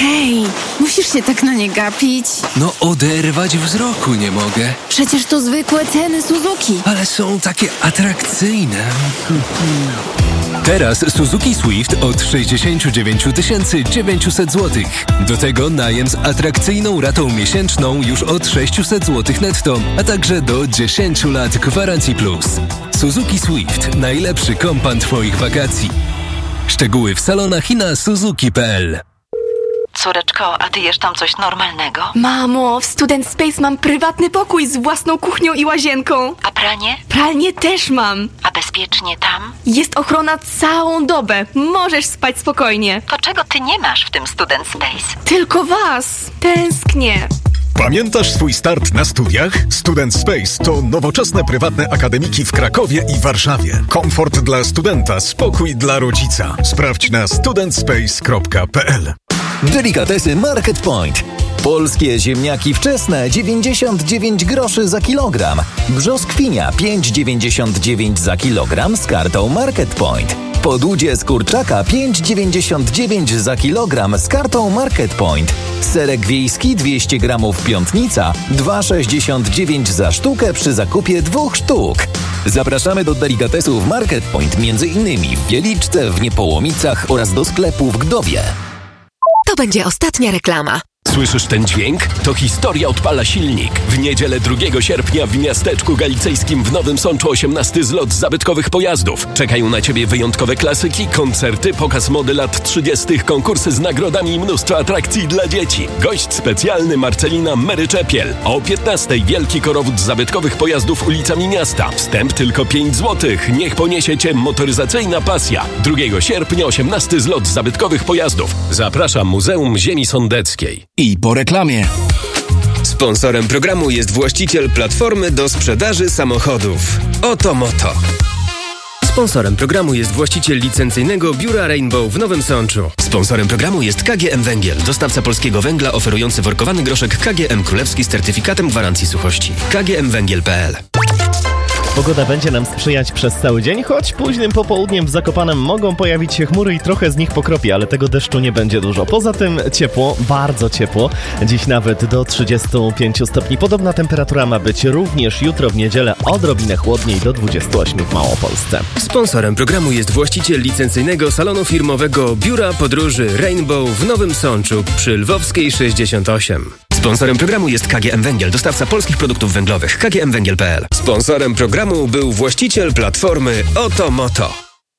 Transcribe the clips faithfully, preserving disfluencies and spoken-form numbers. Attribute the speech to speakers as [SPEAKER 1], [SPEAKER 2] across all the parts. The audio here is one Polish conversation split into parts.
[SPEAKER 1] Hej, musisz się tak na nie gapić.
[SPEAKER 2] No oderwać wzroku nie mogę.
[SPEAKER 1] Przecież to zwykłe ceny Suzuki.
[SPEAKER 2] Ale są takie atrakcyjne. Teraz Suzuki Swift od sześćdziesiąt dziewięć tysięcy dziewięćset złotych. Do tego najem z atrakcyjną ratą miesięczną już od sześćset złotych netto, a także do dziesięć lat gwarancji plus. Suzuki Swift. Najlepszy kompan Twoich wakacji. Szczegóły w salonach i na suzuki kropka p l.
[SPEAKER 3] Córeczko, a ty jesz tam coś normalnego?
[SPEAKER 4] Mamo, w Student Space mam prywatny pokój z własną kuchnią i łazienką.
[SPEAKER 3] A pranie?
[SPEAKER 4] Pralnię też mam.
[SPEAKER 3] A bezpiecznie tam?
[SPEAKER 4] Jest ochrona całą dobę. Możesz spać spokojnie.
[SPEAKER 3] To czego ty nie masz w tym Student Space?
[SPEAKER 4] Tylko was. Tęsknię.
[SPEAKER 5] Pamiętasz swój start na studiach? Student Space to nowoczesne prywatne akademiki w Krakowie i Warszawie. Komfort dla studenta, spokój dla rodzica. Sprawdź na student space kropka p l.
[SPEAKER 6] Delikatesy Market Point. Polskie ziemniaki wczesne dziewięćdziesiąt dziewięć groszy za kilogram. Brzoskwinia pięć dziewięćdziesiąt dziewięć za kilogram z kartą Market Point. Podłudzie z kurczaka pięć dziewięćdziesiąt dziewięć za kilogram z kartą Market Point. Serek wiejski dwieście gramów Piątnica dwa sześćdziesiąt dziewięć za sztukę przy zakupie dwóch sztuk. Zapraszamy do delikatesów Market Point między innymi w Wieliczce, w Niepołomicach oraz do sklepu w Gdowie.
[SPEAKER 7] To będzie ostatnia reklama.
[SPEAKER 8] Słyszysz ten dźwięk? To Historia odpala silnik. W niedzielę drugiego sierpnia w miasteczku galicyjskim w Nowym Sączu osiemnasty zlot zabytkowych pojazdów. Czekają na Ciebie wyjątkowe klasyki, koncerty, pokaz mody lat trzydziestych, konkursy z nagrodami i mnóstwo atrakcji dla dzieci. Gość specjalny Marcelina Mary-Czepiel. O piętnastej wielki korowód zabytkowych pojazdów ulicami miasta. Wstęp tylko pięć złotych. Niech poniesie Cię motoryzacyjna pasja. drugiego sierpnia osiemnasty zlot zabytkowych pojazdów. Zapraszam Muzeum Ziemi Sądeckiej.
[SPEAKER 9] I po reklamie. Sponsorem programu jest właściciel platformy do sprzedaży samochodów Oto Moto. Sponsorem programu jest właściciel licencyjnego biura Rainbow w Nowym Sączu. Sponsorem programu jest K G M Węgiel, dostawca polskiego węgla oferujący workowany groszek K G M Królewski z certyfikatem gwarancji suchości. k g m węgiel kropka p l.
[SPEAKER 10] Pogoda będzie nam sprzyjać przez cały dzień, choć późnym popołudniem w Zakopanem mogą pojawić się chmury i trochę z nich pokropi, ale tego deszczu nie będzie dużo. Poza tym ciepło, bardzo ciepło, dziś nawet do trzydziestu pięciu stopni. Podobna temperatura ma być również jutro w niedzielę, odrobinę chłodniej do dwudziestu ośmiu w Małopolsce.
[SPEAKER 9] Sponsorem programu jest właściciel licencyjnego salonu firmowego Biura Podróży Rainbow w Nowym Sączu przy Lwowskiej sześćdziesiąt osiem. Sponsorem programu jest K G M Węgiel, dostawca polskich produktów węglowych. k g m węgiel kropka p l. Sponsorem programu był właściciel platformy Oto Moto.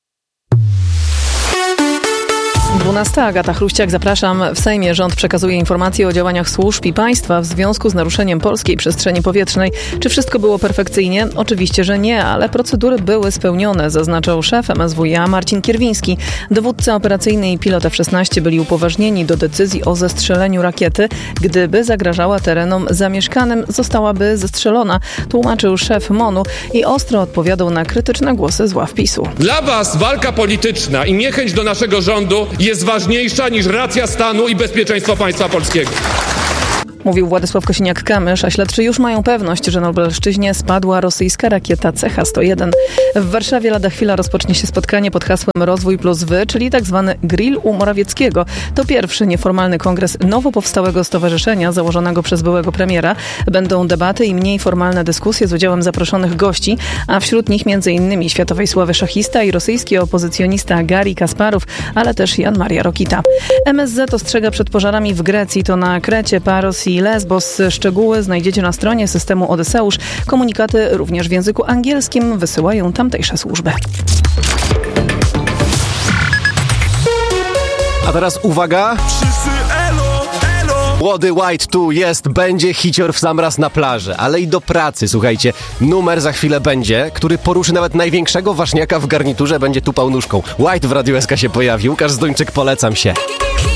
[SPEAKER 11] dwunasta. Agata Chruściak, zapraszam. W Sejmie rząd przekazuje informacje o działaniach służb i państwa w związku z naruszeniem polskiej przestrzeni powietrznej. Czy wszystko było perfekcyjnie? Oczywiście, że nie, ale procedury były spełnione, zaznaczał szef M S W iA Marcin Kierwiński. Dowódca operacyjny i pilot F szesnaście byli upoważnieni do decyzji o zestrzeleniu rakiety. Gdyby zagrażała terenom zamieszkanym, zostałaby zestrzelona, tłumaczył szef MON-u i ostro odpowiadał na krytyczne głosy z ław PiSu.
[SPEAKER 12] Dla was walka polityczna i niechęć do naszego rządu jest ważniejsza niż racja stanu i bezpieczeństwo państwa polskiego.
[SPEAKER 11] Mówił Władysław Kosiniak-Kamysz, a śledczy już mają pewność, że na Lubelszczyźnie spadła rosyjska rakieta C H sto jeden. W Warszawie lada chwila rozpocznie się spotkanie pod hasłem Rozwój plus Wy, czyli tak zwany grill u Morawieckiego. To pierwszy nieformalny kongres nowo powstałego stowarzyszenia założonego przez byłego premiera. Będą debaty i mniej formalne dyskusje z udziałem zaproszonych gości, a wśród nich między innymi światowej sławy szachista i rosyjski opozycjonista Garri Kasparow, ale też Jan Maria Rokita. M S Z ostrzega przed pożarami w Grecji, to na Krecie, Paros i Lesbos. Szczegóły znajdziecie na stronie systemu Odyseusz. Komunikaty również w języku angielskim wysyłają tamtejsze służby.
[SPEAKER 13] A teraz uwaga! Młody White tu jest, będzie hicior w sam raz na plaży, ale i do pracy, słuchajcie. Numer za chwilę będzie, który poruszy nawet największego ważniaka w garniturze, będzie tupał nóżką. White w Radiu S K się pojawił, Łukasz Zduńczyk, polecam się.